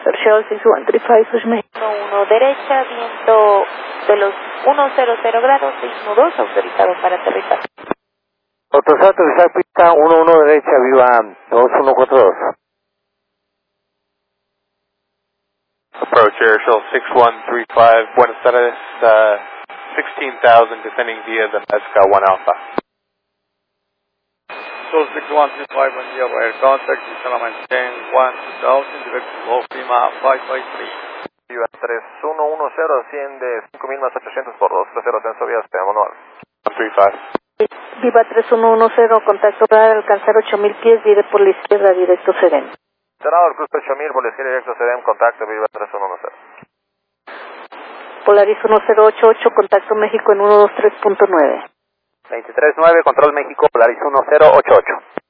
Shell 6135, Switch México. 1 derecha, viento de los 100 grados, 612, autorizado para aterrizar. Autorizado aterrizar pista 11 derecha, viva 2142. Approach Airshell 6135, Buenos Aires, 16,000, descending via the Mezca 1 Alpha. Shell 6135, buen día, air contact, Isla maintain 1000, direct to low Lima 553. Viva 3110, asciende 5000 más 800 por 230, ascenso vía sistema manual. 135. Viva 3110, contacto radar, alcanzar 8000 pies, vire por la izquierda, directo CDM. Senador Cruz 8000, por la izquierda directo CDM, contacto Viva 3110. Polaris 1088, contacto México en 123.9. 239, control México, Polaris 1088.